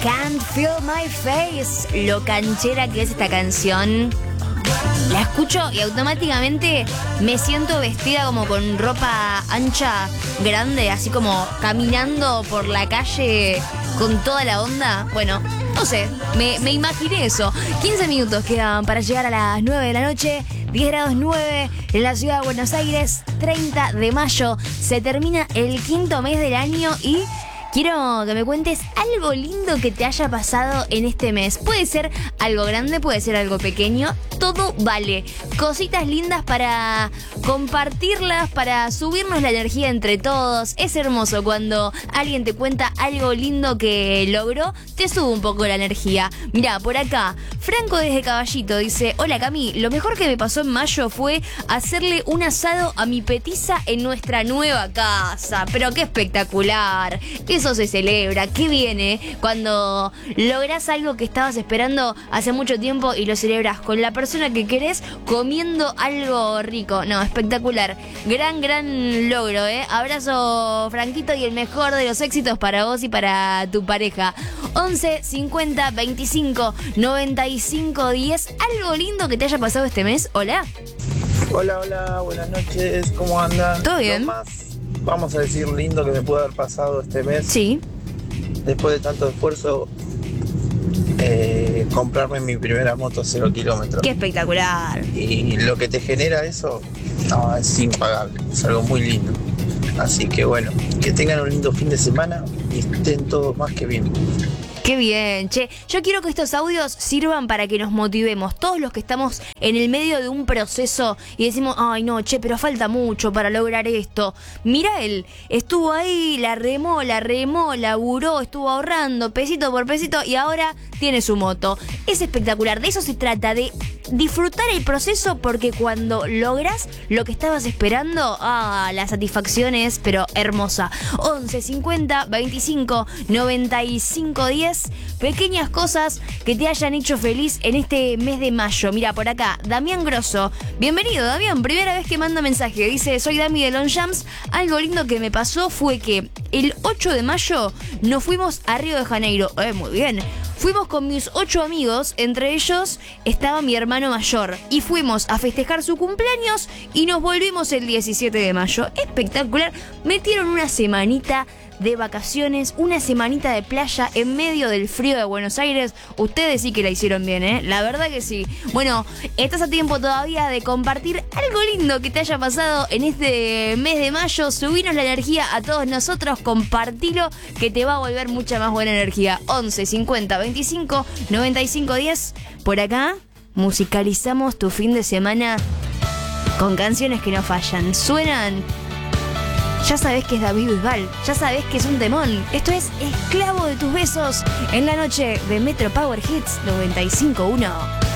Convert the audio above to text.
Can't Feel My Face. Lo canchera que es esta canción. La escucho y automáticamente me siento vestida como con ropa ancha, grande, así como caminando por la calle con toda la onda. Bueno, no sé, me imaginé eso. 15 minutos quedan para llegar a las 9 de la noche. 10 grados 9 en la ciudad de Buenos Aires. 30 de mayo. Se termina el quinto mes del año y quiero que me cuentes algo lindo que te haya pasado en este mes. Puede ser algo grande, puede ser algo pequeño. Todo vale. Cositas lindas para compartirlas, para subirnos la energía entre todos. Es hermoso cuando alguien te cuenta algo lindo que logró. Te sube un poco la energía. Mirá, por acá, Franco desde Caballito dice: hola Cami, lo mejor que me pasó en mayo fue hacerle un asado a mi petiza en nuestra nueva casa. Pero qué espectacular. Eso se celebra. Qué viene cuando lográs algo que estabas esperando hace mucho tiempo y lo celebras con la persona que querés comiendo algo rico. No, espectacular. Gran logro, ¿eh? Abrazo, Franquito, y el mejor de los éxitos para vos y para tu pareja. 11 50 25 95 10. ¿Algo lindo que te haya pasado este mes? Hola. Hola, buenas noches. ¿Cómo andan? ¿Todo bien? Lo más, vamos a decir, lindo que me pudo haber pasado este mes. Sí. Después de tanto esfuerzo, comprarme mi primera moto 0 kilómetros. Qué espectacular. Y lo que te genera eso, no, es impagable. Es algo muy lindo. Así que bueno, que tengan un lindo fin de semana y estén todos más que bien. Qué bien, che. Yo quiero que estos audios sirvan para que nos motivemos. Todos los que estamos en el medio de un proceso y decimos: ay no, che, pero falta mucho para lograr esto. Mira él, estuvo ahí, la remó, laburó, estuvo ahorrando pesito por pesito y ahora tiene su moto. Es espectacular. De eso se trata, de disfrutar el proceso, porque cuando logras lo que estabas esperando, la satisfacción es pero hermosa. 11 50 25 95 10. Pequeñas cosas que te hayan hecho feliz en este mes de mayo. Mira, por acá, Damián Grosso. Bienvenido, Damián. Primera vez que manda mensaje. Dice: soy Dami de Longchamps. Algo lindo que me pasó fue que el 8 de mayo nos fuimos a Río de Janeiro. Muy bien. Fuimos con mis 8 amigos, entre ellos estaba mi hermano mayor, y fuimos a festejar su cumpleaños y nos volvimos el 17 de mayo. Espectacular. Metieron una semanita de vacaciones, una semanita de playa en medio del frío de Buenos Aires. Ustedes sí que la hicieron bien, ¿eh? La verdad que sí. Bueno, estás a tiempo todavía de compartir algo lindo que te haya pasado en este mes de mayo. Subinos la energía a todos nosotros, compartilo, que te va a volver mucha más buena energía. 11 50 25 95 10. Por acá musicalizamos tu fin de semana con canciones que no fallan. Suenan. Ya sabés que es David Bisbal, ya sabés que es un temón. Esto es Esclavo de tus besos en la noche de Metro Power Hits 95.1.